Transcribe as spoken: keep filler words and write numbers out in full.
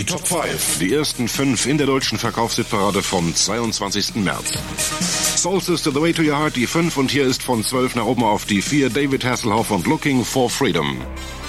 Top fünf. Die ersten fünf in der deutschen Verkaufshitparade vom zweiundzwanzigsten März. Soul Sister, The Way to Your Heart, die fünf, und hier ist von zwölf nach oben auf die vier David Hasselhoff und Looking for Freedom.